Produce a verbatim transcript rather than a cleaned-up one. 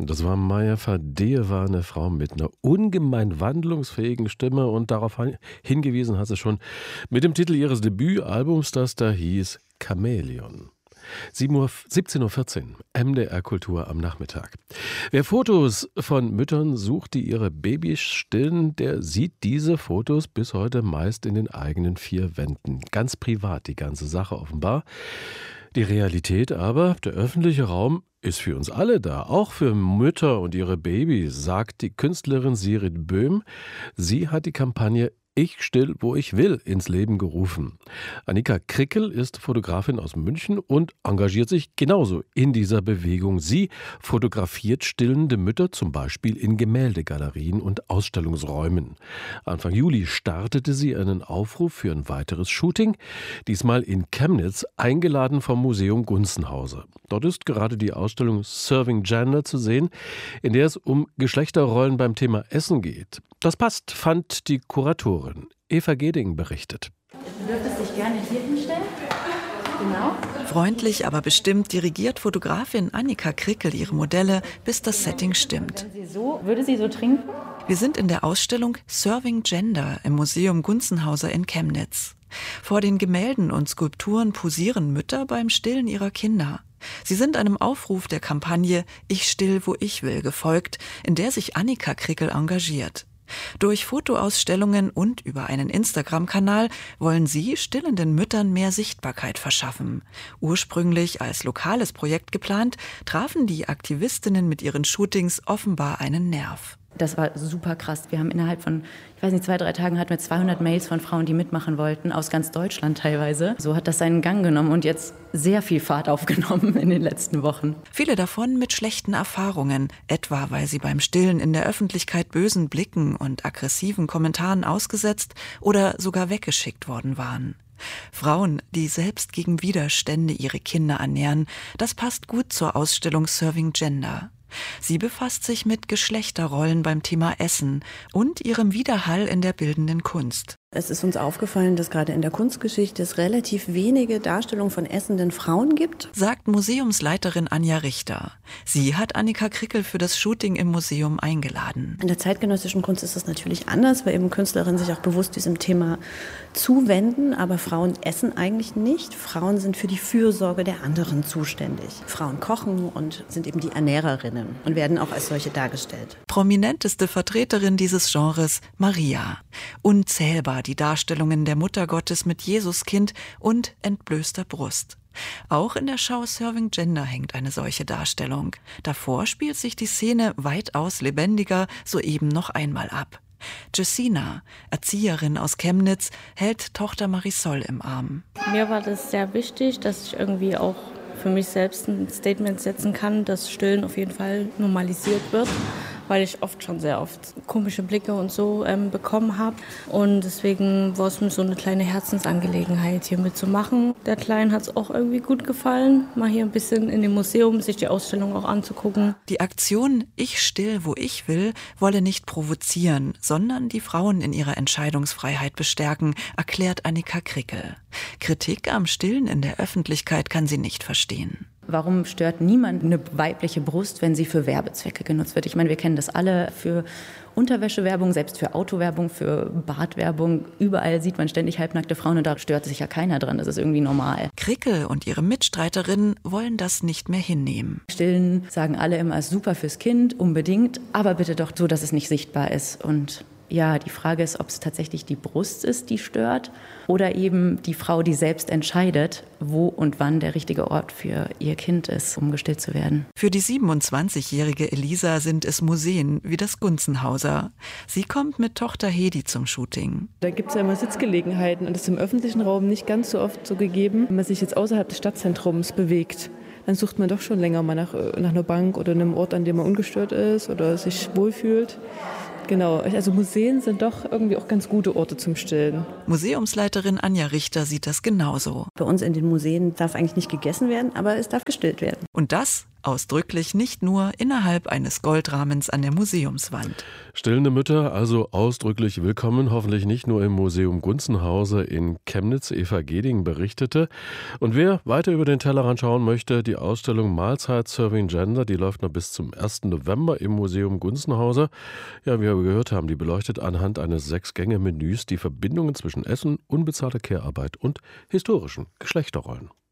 Das war Maya Fadeye, war eine Frau mit einer ungemein wandlungsfähigen Stimme und darauf hingewiesen hat sie schon mit dem Titel ihres Debütalbums, das da hieß Chamäleon. siebzehn Uhr vierzehn, M D R Kultur am Nachmittag. Wer Fotos von Müttern sucht, die ihre Babys stillen, der sieht diese Fotos bis heute meist in den eigenen vier Wänden. Ganz privat die ganze Sache offenbar. Die Realität aber, der öffentliche Raum ist für uns alle da, auch für Mütter und ihre Babys, sagt die Künstlerin Sirit Böhm. Sie hat die Kampagne Ich still, wo ich will ins Leben gerufen. Annika Krickel ist Fotografin aus München und engagiert sich genauso in dieser Bewegung. Sie fotografiert stillende Mütter zum Beispiel in Gemäldegalerien und Ausstellungsräumen. Anfang Juli startete sie einen Aufruf für ein weiteres Shooting, diesmal in Chemnitz, eingeladen vom Museum Gunzenhauser. Dort ist gerade die Ausstellung Serving Gender zu sehen, in der es um Geschlechterrollen beim Thema Essen geht. Das passt, fand die Kuratorin. Eva Geding berichtet. Du dürftest dich gerne hier hinstellen. Genau. Freundlich, aber bestimmt dirigiert Fotografin Annika Krickel ihre Modelle, bis das Setting stimmt. Wenn sie so, würde sie so trinken? Wir sind in der Ausstellung Serving Gender im Museum Gunzenhauser in Chemnitz. Vor den Gemälden und Skulpturen posieren Mütter beim Stillen ihrer Kinder. Sie sind einem Aufruf der Kampagne Ich still, wo ich will gefolgt, in der sich Annika Krickel engagiert. Durch Fotoausstellungen und über einen Instagram-Kanal wollen sie stillenden Müttern mehr Sichtbarkeit verschaffen. Ursprünglich als lokales Projekt geplant, trafen die Aktivistinnen mit ihren Shootings offenbar einen Nerv. Das war super krass. Wir haben innerhalb von, ich weiß nicht, zwei, drei Tagen hatten wir zweihundert Mails von Frauen, die mitmachen wollten, aus ganz Deutschland teilweise. So hat das seinen Gang genommen und jetzt sehr viel Fahrt aufgenommen in den letzten Wochen. Viele davon mit schlechten Erfahrungen, etwa weil sie beim Stillen in der Öffentlichkeit bösen Blicken und aggressiven Kommentaren ausgesetzt oder sogar weggeschickt worden waren. Frauen, die selbst gegen Widerstände ihre Kinder ernähren, das passt gut zur Ausstellung Serving Gender. Sie befasst sich mit Geschlechterrollen beim Thema Essen und ihrem Widerhall in der bildenden Kunst. Es ist uns aufgefallen, dass gerade in der Kunstgeschichte es relativ wenige Darstellungen von essenden Frauen gibt, sagt Museumsleiterin Anja Richter. Sie hat Annika Krickel für das Shooting im Museum eingeladen. In der zeitgenössischen Kunst ist das natürlich anders, weil eben Künstlerinnen sich auch bewusst diesem Thema zuwenden. Aber Frauen essen eigentlich nicht. Frauen sind für die Fürsorge der anderen zuständig. Frauen kochen und sind eben die Ernährerinnen und werden auch als solche dargestellt. Prominenteste Vertreterin dieses Genres, Maria. Unzählbar die Darstellungen der Muttergottes mit Jesuskind und entblößter Brust. Auch in der Schau Serving Gender hängt eine solche Darstellung. Davor spielt sich die Szene weitaus lebendiger soeben noch einmal ab. Jessina, Erzieherin aus Chemnitz, hält Tochter Marisol im Arm. Mir war das sehr wichtig, dass ich irgendwie auch für mich selbst ein Statement setzen kann, dass Stillen auf jeden Fall normalisiert wird, weil ich oft schon sehr oft komische Blicke und so ähm, bekommen habe. Und deswegen war es mir so eine kleine Herzensangelegenheit, hier mitzumachen. Der Kleinen hat es auch irgendwie gut gefallen, mal hier ein bisschen in dem Museum sich die Ausstellung auch anzugucken. Die Aktion Ich still, wo ich will, wolle nicht provozieren, sondern die Frauen in ihrer Entscheidungsfreiheit bestärken, erklärt Annika Krickel. Kritik am Stillen in der Öffentlichkeit kann sie nicht verstehen. Warum stört niemand eine weibliche Brust, wenn sie für Werbezwecke genutzt wird? Ich meine, wir kennen das alle für Unterwäschewerbung, selbst für Autowerbung, für Badwerbung. Überall sieht man ständig halbnackte Frauen und da stört sich ja keiner dran. Das ist irgendwie normal. Krickel und ihre Mitstreiterinnen wollen das nicht mehr hinnehmen. Stillen sagen alle immer, ist super fürs Kind, unbedingt, aber bitte doch so, dass es nicht sichtbar ist. Und ja, die Frage ist, ob es tatsächlich die Brust ist, die stört oder eben die Frau, die selbst entscheidet, wo und wann der richtige Ort für ihr Kind ist, um gestillt zu werden. Für die siebenundzwanzigjährige Elisa sind es Museen wie das Gunzenhauser. Sie kommt mit Tochter Hedi zum Shooting. Da gibt es ja immer Sitzgelegenheiten und das ist im öffentlichen Raum nicht ganz so oft so gegeben. Wenn man sich jetzt außerhalb des Stadtzentrums bewegt, dann sucht man doch schon länger mal nach, nach einer Bank oder einem Ort, an dem man ungestört ist oder sich wohlfühlt. Genau, also Museen sind doch irgendwie auch ganz gute Orte zum Stillen. Museumsleiterin Anja Richter sieht das genauso. Bei uns in den Museen darf eigentlich nicht gegessen werden, aber es darf gestillt werden. Und das Ausdrücklich nicht nur innerhalb eines Goldrahmens an der Museumswand. Stillende Mütter also ausdrücklich willkommen, hoffentlich nicht nur im Museum Gunzenhauser in Chemnitz. Eva Geding berichtete. Und wer weiter über den Tellerrand schauen möchte, die Ausstellung Mahlzeit Serving Gender, die läuft noch bis zum ersten November im Museum Gunzenhauser. Ja, wie wir gehört haben, die beleuchtet anhand eines Sechs-Gänge-Menüs die Verbindungen zwischen Essen, unbezahlter Care-Arbeit und historischen Geschlechterrollen.